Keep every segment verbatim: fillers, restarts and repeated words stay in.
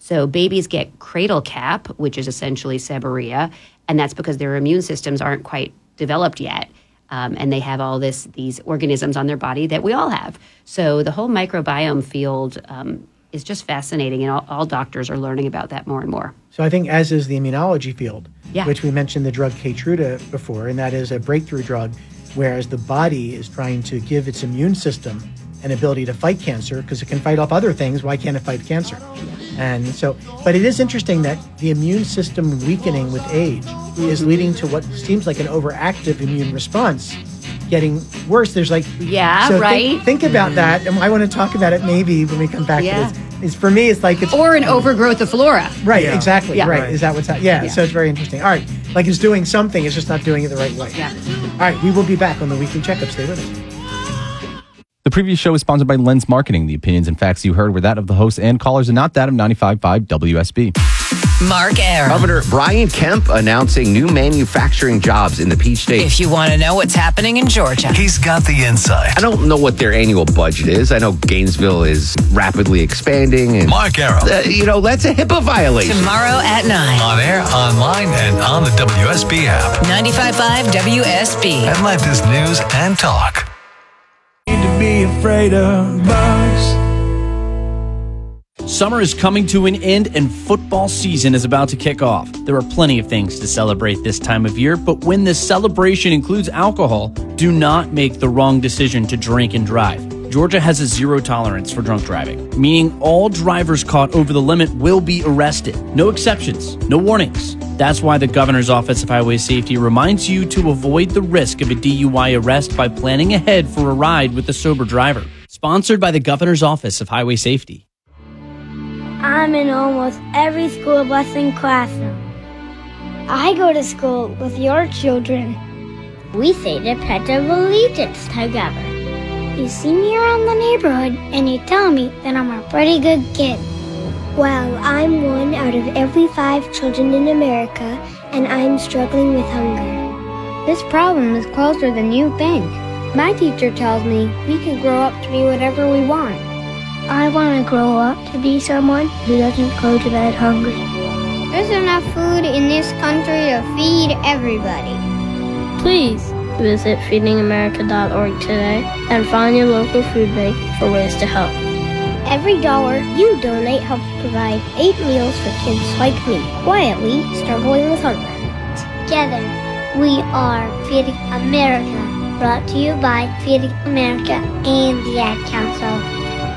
So babies get cradle cap, which is essentially seborrhea, and that's because their immune systems aren't quite developed yet. Um, and they have all this these organisms on their body that we all have. So the whole microbiome field um, is just fascinating, and all, all doctors are learning about that more and more. So I think as is the immunology field, yeah. which we mentioned the drug Keytruda before, and that is a breakthrough drug, whereas the body is trying to give its immune system an ability to fight cancer because it can fight off other things. Why can't it fight cancer? And so, but it is interesting that the immune system weakening with age is leading to what seems like an overactive immune response getting worse. There's like, yeah, so right. Think, think about that. And I want to talk about it maybe when we come back yeah. to this. Is for me, it's like it's or an overgrowth of flora. Right, yeah. exactly. Yeah. Right. right. Is that what's happening? Yeah, yeah. So it's very interesting. All right. Like it's doing something, it's just not doing it the right way. Yeah. All right. We will be back on the weekly checkup. Stay with us. The previous show is sponsored by Lens Marketing. The opinions and facts you heard were that of the hosts and callers and not that of ninety-five point five W S B. Mark Arum. Governor Brian Kemp announcing new manufacturing jobs in the Peach State. If you want to know what's happening in Georgia, he's got the insight. I don't know what their annual budget is. I know Gainesville is rapidly expanding. And, Mark Arum. Uh, you know, that's a HIPAA violation. Tomorrow at nine. On air, online, and on the W S B app. ninety-five point five W S B. Atlanta's News and Talk. Need to be afraid of bugs. Summer is coming to an end and football season is about to kick off. There are plenty of things to celebrate this time of year, but when this celebration includes alcohol, do not make the wrong decision to drink and drive. Georgia has a zero tolerance for drunk driving, meaning all drivers caught over the limit will be arrested. No exceptions, no warnings. That's why the Governor's Office of Highway Safety reminds you to avoid the risk of a D U I arrest by planning ahead for a ride with a sober driver. Sponsored by the Governor's Office of Highway Safety. I'm in almost every school busing classroom. I go to school with your children. We say the Pledge of Allegiance together. You see me around the neighborhood and you tell me that I'm a pretty good kid. Well, I'm one out of every five children in America, and I'm struggling with hunger. This problem is closer than you think. My teacher tells me we can grow up to be whatever we want. I want to grow up to be someone who doesn't go to bed hungry. There's enough food in this country to feed everybody. Please visit feeding america dot org today and find your local food bank for ways to help. Every dollar you donate helps provide eight meals for kids like me, quietly struggling with hunger. Together, we are Feeding America, brought to you by Feeding America and the Ad Council.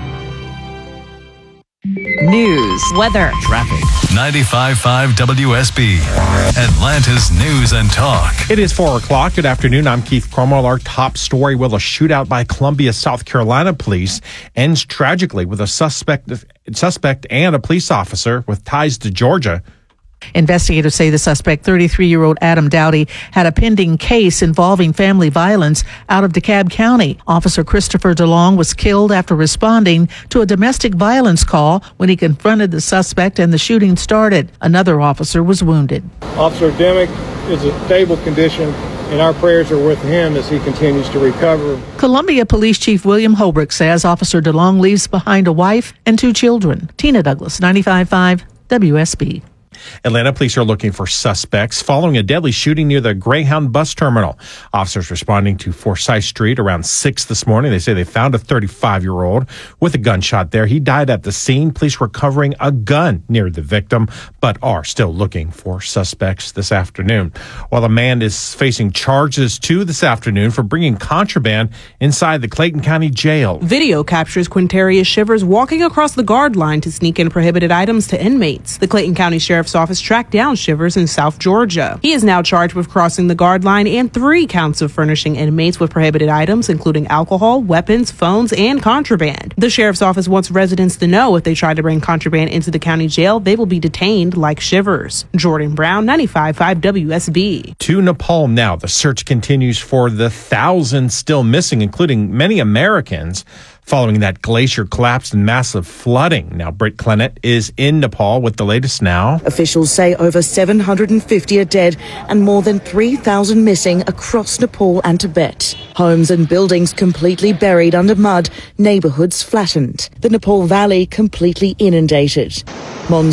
News, weather, traffic. ninety-five point five W S B, Atlanta's News and Talk. It is four o'clock. Good afternoon. I'm Keith Cromwell. Our top story: will a shootout by Columbia, South Carolina police ends tragically with a suspect, suspect and a police officer with ties to Georgia. Investigators say the suspect, thirty-three-year-old Adam Dowdy, had a pending case involving family violence out of DeKalb County. Officer Christopher DeLong was killed after responding to a domestic violence call when he confronted the suspect and the shooting started. Another officer was wounded. Officer Demick is in stable condition, and our prayers are with him as he continues to recover. Columbia Police Chief William Holbrook says Officer DeLong leaves behind a wife and two children. Tina Douglas, ninety-five point five W S B. Atlanta police are looking for suspects following a deadly shooting near the Greyhound bus terminal. Officers responding to Forsyth Street around six this morning. They say they found a thirty-five-year-old with a gunshot there. He died at the scene. Police recovering a gun near the victim, but are still looking for suspects this afternoon. While a man is facing charges too this afternoon for bringing contraband inside the Clayton County Jail. Video captures Quintarius Shivers walking across the guard line to sneak in prohibited items to inmates. The Clayton County Sheriff's Office tracked down Shivers in South Georgia. He is now charged with crossing the guard line and three counts of furnishing inmates with prohibited items, including alcohol, weapons, phones, and contraband. The Sheriff's Office wants residents to know if they try to bring contraband into the county jail, they will be detained like Shivers. Jordan Brown, ninety-five point five W S B. To Nepal now. The search continues for the thousands still missing, including many Americans, following that glacier collapse and massive flooding. Now, Britt Clennett is in Nepal with the latest now. Officials say over seven hundred fifty are dead and more than three thousand missing across Nepal and Tibet. Homes and buildings completely buried under mud, neighborhoods flattened. The Nepal Valley completely inundated. Monsoon